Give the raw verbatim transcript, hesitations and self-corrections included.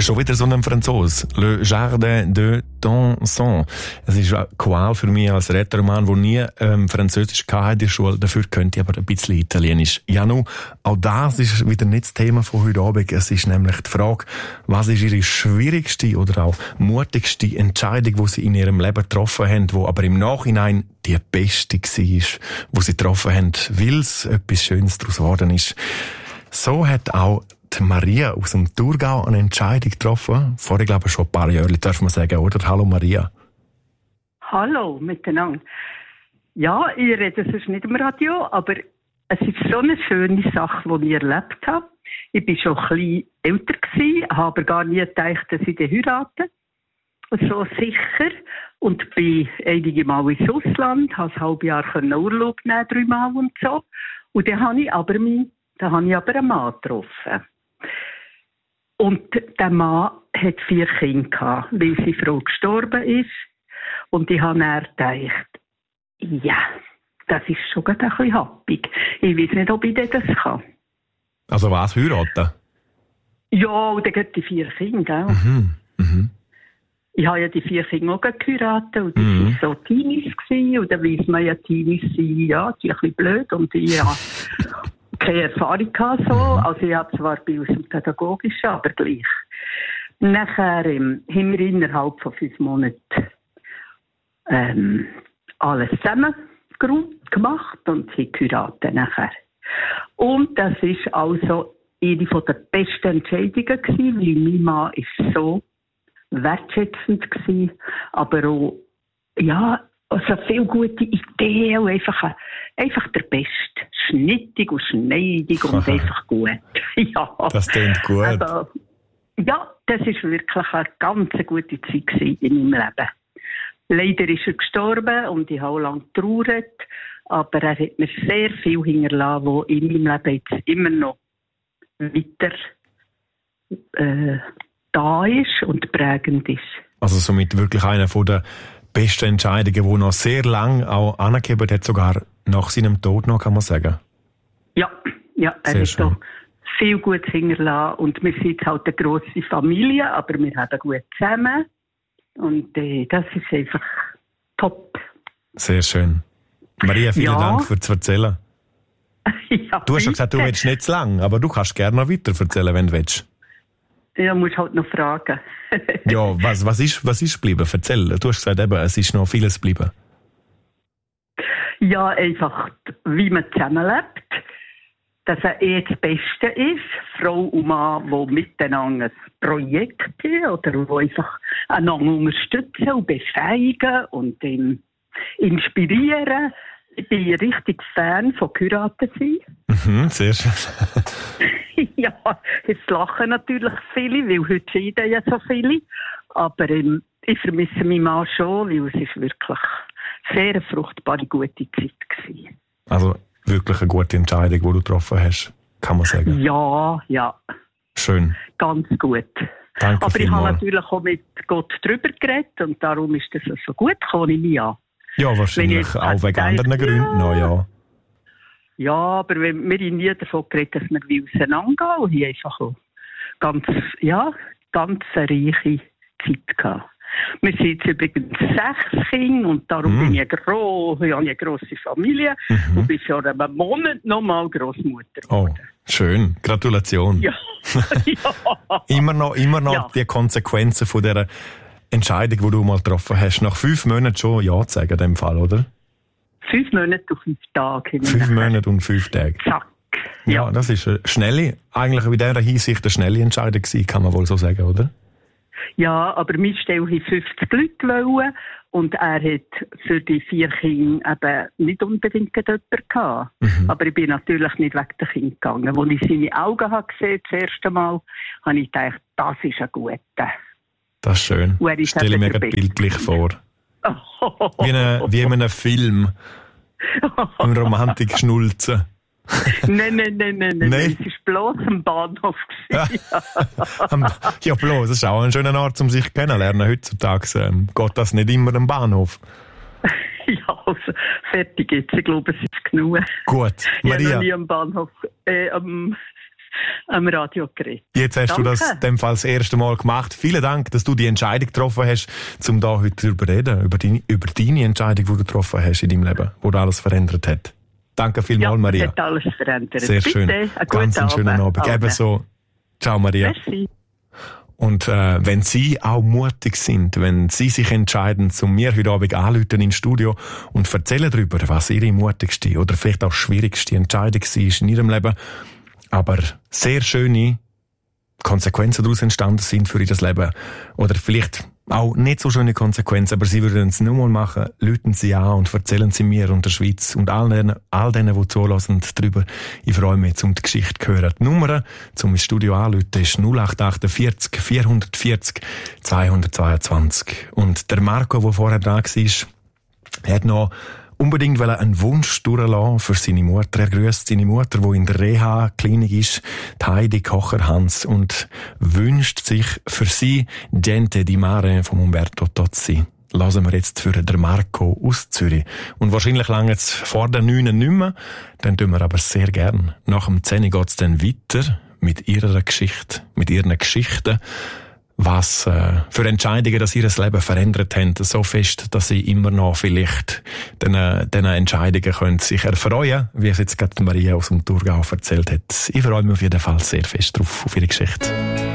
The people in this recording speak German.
Schon wieder so ein Franzos. Le Jardin de Tenson. Es ist eine Qual für mich als Rätoroman, der nie ähm, Französisch hatte in der Schule. Dafür könnte ich aber ein bisschen Italienisch. Ja, nun, auch das ist wieder nicht das Thema von heute Abend. Es ist nämlich die Frage, was ist Ihre schwierigste oder auch mutigste Entscheidung, die Sie in Ihrem Leben getroffen haben, die aber im Nachhinein die beste war, die Sie getroffen haben, weil es etwas Schönes daraus geworden ist. So hat auch die Maria aus dem Thurgau eine Entscheidung getroffen. Vor, ich glaube, schon ein paar Jahre, darf man sagen, oder? Hallo Maria. Hallo miteinander. Ja, ich rede sonst nicht im Radio, aber es ist so eine schöne Sache, die ich erlebt habe. Ich war schon ein bisschen älter gewesen, habe aber gar nie gedacht, dass ich heirate. So sicher. Und bin einige Mal ins Ausland, habe ein halbes Jahr Urlaub nehmen, drei Mal und so. Und dann habe ich aber, mein, dann habe ich aber einen Mann getroffen. Und der Mann hat vier Kinder gehabt, weil seine Frau gestorben ist. Und ich habe dann gedacht, ja, das ist schon ein bisschen happig. Ich weiß nicht, ob ich das kann. Also was, heiraten? Ja, und dann gibt die vier Kinder, gell? Mhm, mhm. Ich habe ja die vier Kinder auch geheiratet und die Mhm. waren so Teenies gewesen. Und dann weiss man ja, Teenies sind ja, die sind ein bisschen blöd und ich habe keine Erfahrung gehabt, so. Also ich habe zwar bei uns im Pädagogischen, aber gleich. Nachher ähm, haben wir innerhalb von fünf Monaten ähm, alles zusammen gemacht und sie geheiratet nachher. Und das ist also eine von der besten Entscheidungen gewesen, weil mein Mann ist so wertschätzend gewesen, aber auch, ja, also viele gute Ideen und einfach, einfach der Beste. Schnittig und schneidig und einfach gut. Ja. Das klingt gut. Also, ja, das war wirklich eine ganz gute Zeit in meinem Leben. Leider ist er gestorben und ich habe lange getrauert, aber er hat mir sehr viel hinterlassen, was in meinem Leben jetzt immer noch weiter äh, da ist und prägend ist. Also somit wirklich einer von der besten Entscheidungen, die noch sehr lange auch anerkannt hat, sogar nach seinem Tod noch, kann man sagen. Ja, ja, er sehr hat schön. da viel gut hinterlassen und wir sind halt eine grosse Familie, aber wir haben gut zusammen und äh, das ist einfach top. Sehr schön. Maria, vielen Ja. Dank fürs Erzählen. Ja, Du hast schon gesagt, du bitte. willst nicht zu lang, aber du kannst gerne noch weiter erzählen, wenn du willst. Ja, musst halt noch fragen. Ja, was, was ist, was ist geblieben? Erzähl. Du hast gesagt, eben, es ist noch vieles geblieben. Ja, einfach, wie man zusammenlebt, dass er eh das Beste ist, Frau und Mann, die miteinander ein Projekt haben oder die einfach einander unterstützen und befähigen und ähm, inspirieren. Ich bin richtig Fan von Heiraten sein. Mhm, sehr schön. Ja, jetzt lachen natürlich viele, weil heute scheiden ja so viele. Aber ähm, ich vermisse meinen Mann schon, weil es ist wirklich sehr eine fruchtbare, gute Zeit gewesen. Also wirklich eine gute Entscheidung, die du getroffen hast, kann man sagen. Ja, ja, Schön. ganz gut. Danke Aber ich vielmals. habe natürlich auch mit Gott drüber geredet und darum ist das so gut gekommen, nehme ich an. Ja, Wenn wahrscheinlich ich auch wegen denke, anderen Gründen noch, ja. Ja, aber wenn, wir haben nie davon geredet, dass wir wie auseinandergehen und hier einfach auch ganz, ja, ganz eine reiche Zeit gehabt. Wir sind jetzt übrigens sechs Kinder und darum Mm. bin ich gro- ich habe eine grosse Familie Mhm. und bin vor einem Monat nochmal Grossmutter Oh, geworden. schön. Gratulation. Ja. ja. Immer noch, immer noch Ja. die Konsequenzen von dieser Entscheidung, die du mal getroffen hast. Nach fünf Monaten schon Ja zu sagen, in dem Fall, oder? Fünf Monate und fünf Tage. haben wir Fünf nachher. Monate und fünf Tage. Zack. Ja, das ist eine schnelle, eigentlich in dieser Hinsicht eine schnelle Entscheidung gewesen, kann man wohl so sagen, oder? Ja, aber meine Stelle hat fünfzig Leute wollen und er hat für die vier Kinder eben nicht unbedingt jemanden gehabt. Mhm. Aber ich bin natürlich nicht wegen der Kinder gegangen. Als ich seine Augen habe gesehen, das erste Mal, habe ich gedacht, das ist ein guter. Das ist schön. Und er ist Stelle eben mir der gerade Beste. bildlich vor. Wie, eine, wie in einem Film. Ein Romantik-Schnulzen. Nein, nein, nein, nein, nein. Nein? Es war bloß am Bahnhof. Ja. Ja, bloß, das ist auch ein schöner Ort, um sich kennenzulernen. Heutzutage ähm, geht das nicht immer am Bahnhof. Ja, also fertig jetzt. Ich glaube, es ist genug. Gut, Ich habe noch Maria. nie am Bahnhof, äh, am am Radio geredet. Jetzt hast Danke. du das in dem Fall das erste Mal gemacht. Vielen Dank, dass du die Entscheidung getroffen hast, um da heute darüber zu reden, über deine, über deine Entscheidung, die du getroffen hast in deinem Leben, die alles verändert hat. Danke vielmals, ja, Maria. Hat alles verändert. Sehr Bitte, schön. Einen Ganz einen schönen Abend. Abend. Ebenso. Ciao, Maria. Merci. Und äh, wenn Sie auch mutig sind, wenn Sie sich entscheiden, zu mir heute Abend anrufen ins Studio und erzählen darüber, was Ihre mutigste oder vielleicht auch schwierigste Entscheidung war in Ihrem Leben, aber sehr schöne Konsequenzen daraus entstanden sind für Ihr Leben oder vielleicht auch nicht so schöne Konsequenzen, aber Sie würden es nur mal machen, rufen Sie an und erzählen Sie mir und der Schweiz und all denen, all denen, die zulassen, darüber. Ich freue mich, um die Geschichte zu hören. Die Nummer zum Studio anrufen ist null acht achtundvierzig vierhundertvierzig zweihundertzweiundzwanzig. Und der Marco, der vorher da war, hat noch unbedingt einen Wunsch durchlassen für seine Mutter. Er grüßt seine Mutter, die in der Reha-Klinik ist, die Heidi Kocher-Hans, und wünscht sich für sie Gente di Mare von Umberto Tozzi. Lassen wir jetzt für den Marco aus Zürich. Und wahrscheinlich lange jetzt vor der neun nicht mehr. Dann tun wir aber sehr gern. Nach dem zehn geht's dann weiter mit ihrer Geschichte, mit ihren Geschichten, was äh, für Entscheidungen, dass ihr das Leben verändert haben, so fest, dass sie immer noch vielleicht diesen Entscheidungen können sich erfreuen, wie es jetzt gerade Maria aus dem Thurgau erzählt hat. Ich freue mich auf jeden Fall sehr fest drauf, auf ihre Geschichte.